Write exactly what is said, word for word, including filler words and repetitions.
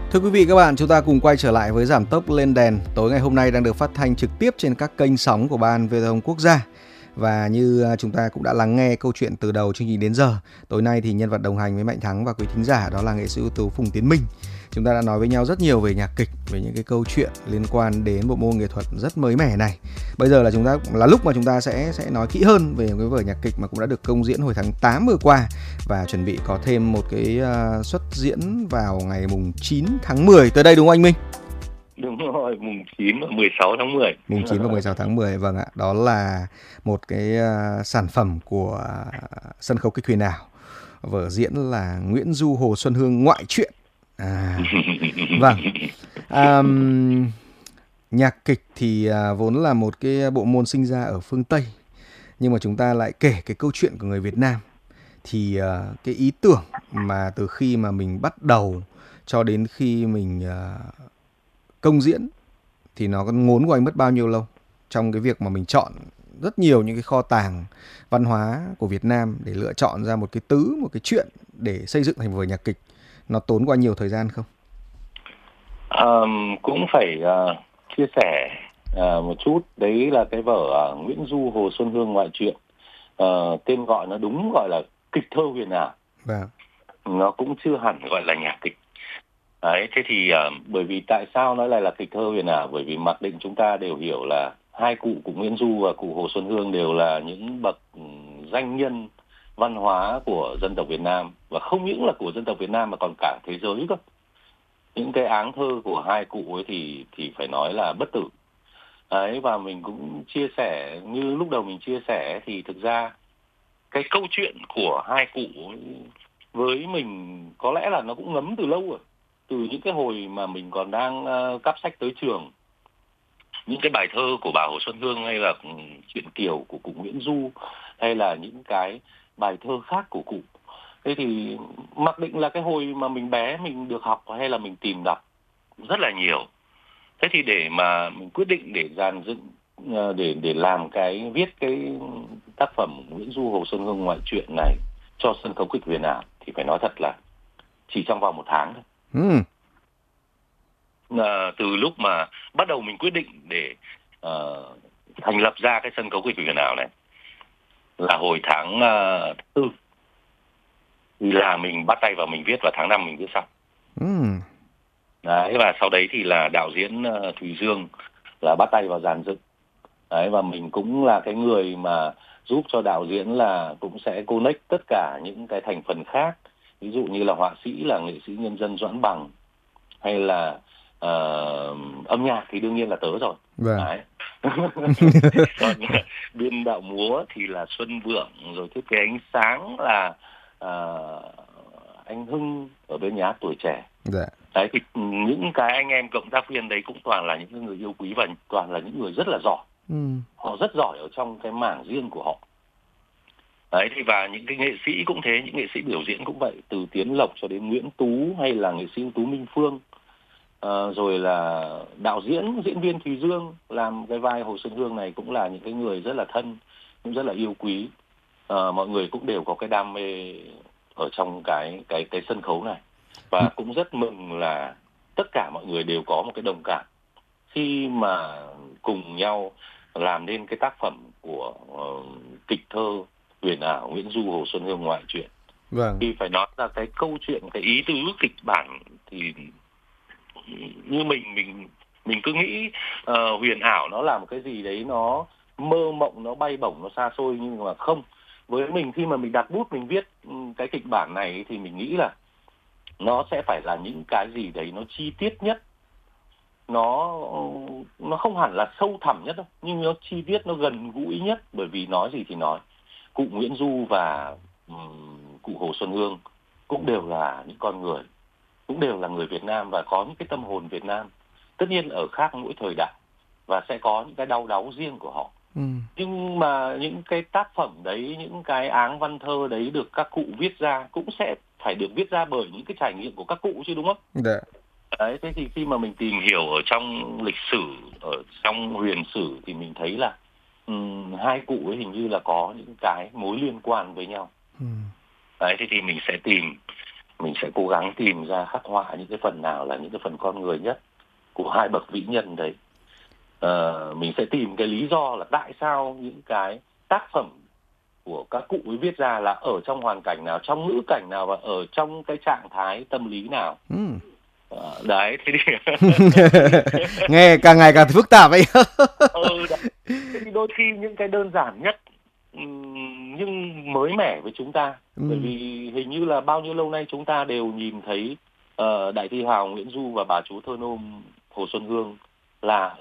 Thưa quý vị các bạn, chúng ta cùng quay trở lại với Giảm tốc lên đèn. Tối ngày hôm nay đang được phát thanh trực tiếp trên các kênh sóng của Ban Viễn thông Quốc gia. Và như chúng ta cũng đã lắng nghe câu chuyện từ đầu chương trình đến giờ, tối nay thì nhân vật đồng hành với Mạnh Thắng và quý thính giả đó là nghệ sĩ ưu tú Phùng Tiến Minh. Chúng ta đã nói với nhau rất nhiều về nhạc kịch, về những cái câu chuyện liên quan đến bộ môn nghệ thuật rất mới mẻ này. Bây giờ là chúng ta là lúc mà chúng ta sẽ sẽ nói kỹ hơn về cái vở nhạc kịch mà cũng đã được công diễn hồi tháng tám vừa qua và chuẩn bị có thêm một cái uh, xuất diễn vào ngày mùng chín tháng mười tới đây, đúng không anh Minh? Đúng rồi, mùng chín và mười sáu tháng mười. Mùng chín và mười sáu tháng mười, vâng ạ. Đó là một cái uh, sản phẩm của uh, sân khấu kịch Huyền Ảo. Vở diễn là Nguyễn Du Hồ Xuân Hương ngoại truyện. À, vâng. À, nhạc kịch thì à, vốn là một cái bộ môn sinh ra ở phương Tây, nhưng mà chúng ta lại kể cái câu chuyện của người Việt Nam. Thì à, cái ý tưởng mà từ khi mà mình bắt đầu cho đến khi mình à, công diễn thì nó còn ngốn của anh mất bao nhiêu lâu trong cái việc mà mình chọn rất nhiều những cái kho tàng văn hóa của Việt Nam để lựa chọn ra một cái tứ, một cái chuyện để xây dựng thành vở nhạc kịch. Nó tốn qua nhiều thời gian không? Um, cũng phải uh, chia sẻ uh, một chút. Đấy là cái vở uh, Nguyễn Du Hồ Xuân Hương ngoại truyện. Uh, tên gọi nó đúng gọi là kịch thơ huyền ảo. Vâng. Nó cũng chưa hẳn gọi là nhạc kịch. Đấy, thế thì uh, bởi vì tại sao nó lại là kịch thơ huyền ảo? Bởi vì mặc định chúng ta đều hiểu là hai cụ, cụ Nguyễn Du và cụ Hồ Xuân Hương đều là những bậc danh nhân văn hóa của dân tộc Việt Nam, và không những là của dân tộc Việt Nam mà còn cả thế giới cơ. Những cái áng thơ của hai cụ ấy thì thì phải nói là bất tử. Đấy, và mình cũng chia sẻ như lúc đầu mình chia sẻ thì thực ra cái câu chuyện của hai cụ ấy, với mình có lẽ là nó cũng ngấm từ lâu rồi, từ những cái hồi mà mình còn đang uh, cắp sách tới trường. Những cái bài thơ của bà Hồ Xuân Hương, hay là truyện Kiều của cụ Nguyễn Du, hay là những cái bài thơ khác của cụ. Thế thì mặc định là cái hồi mà mình bé mình được học hay là mình tìm đọc rất là nhiều. Thế thì để mà mình quyết định để dàn dựng, để để làm cái viết cái tác phẩm Nguyễn Du Hồ Xuân Hương ngoại truyện này cho sân khấu kịch Huyền Ảo thì phải nói thật là chỉ trong vòng một tháng thôi. Ừ. À, từ lúc mà bắt đầu mình quyết định để uh, thành lập ra cái sân khấu kịch Huyền Ảo này là hồi tháng uh, tư, thì là mình bắt tay vào mình viết, vào tháng năm mình viết xong. Ừ. Đấy, và sau đấy thì là đạo diễn uh, Thùy Dương là bắt tay vào dàn dựng. Đấy, và mình cũng là cái người mà giúp cho đạo diễn là cũng sẽ connect tất cả những cái thành phần khác. Ví dụ như là họa sĩ là nghệ sĩ nhân dân Doãn Bằng, hay là uh, âm nhạc thì đương nhiên là tớ rồi. Vâng. Đấy. Còn biên đạo múa thì là Xuân Vượng, rồi thiết kế ánh sáng là uh, anh Hưng ở bên nhà hát Tuổi Trẻ. Dạ. Đấy, thì những cái anh em cộng tác viên đấy cũng toàn là những người yêu quý và toàn là những người rất là giỏi. Ừ. Họ rất giỏi ở trong cái mảng riêng của họ. Đấy, thì và những cái nghệ sĩ cũng thế, những nghệ sĩ biểu diễn cũng vậy, từ Tiến Lộc cho đến Nguyễn Tú, hay là nghệ sĩ ưu tú Minh Phương, à, rồi là đạo diễn, diễn viên Thùy Dương làm cái vai Hồ Xuân Hương này cũng là những cái người rất là thân, cũng rất là yêu quý. À, mọi người cũng đều có cái đam mê ở trong cái cái cái sân khấu này, và cũng rất mừng là tất cả mọi người đều có một cái đồng cảm khi mà cùng nhau làm nên cái tác phẩm của uh, kịch thơ huyền ảo Nguyễn Du Hồ Xuân Hương ngoại truyện. Vâng. Thì phải nói là cái câu chuyện, cái ý tứ kịch bản thì như mình mình mình cứ nghĩ uh, huyền ảo nó là một cái gì đấy nó mơ mộng, nó bay bổng, nó xa xôi, nhưng mà không. Với mình khi mà mình đặt bút mình viết cái kịch bản này thì mình nghĩ là nó sẽ phải là những cái gì đấy nó chi tiết nhất, nó nó không hẳn là sâu thẳm nhất đâu, nhưng nó chi tiết, nó gần gũi nhất. Bởi vì nói gì thì nói, cụ Nguyễn Du và um, cụ Hồ Xuân Hương cũng đều là những con người, cũng đều là người Việt Nam và có những cái tâm hồn Việt Nam. Tất nhiên ở khác mỗi thời đại và sẽ có những cái đau đáu riêng của họ. Ừ. Nhưng mà những cái tác phẩm đấy, những cái áng văn thơ đấy được các cụ viết ra cũng sẽ phải được viết ra bởi những cái trải nghiệm của các cụ chứ, đúng không? Dạ. Đấy, thế thì khi mà mình tìm hiểu ở trong lịch sử, ở trong huyền sử thì mình thấy là um, hai cụ ấy hình như là có những cái mối liên quan với nhau. Ừ. Đấy, thế thì mình sẽ tìm mình sẽ cố gắng tìm ra khắc họa những cái phần nào là những cái phần con người nhất của hai bậc vĩ nhân đấy. Uh, mình sẽ tìm cái lý do là tại sao những cái tác phẩm của các cụ ấy viết ra là ở trong hoàn cảnh nào, trong ngữ cảnh nào và ở trong cái trạng thái tâm lý nào. Ừ. Uh, đấy, thế thì nghe càng ngày càng phức tạp ấy. ừ, thế thì đôi khi những cái đơn giản nhất nhưng mới mẻ với chúng ta, ừ. bởi vì hình như là bao nhiêu lâu nay chúng ta đều nhìn thấy uh, đại thi hào Nguyễn Du và bà chú thơ nôm Hồ Xuân Hương là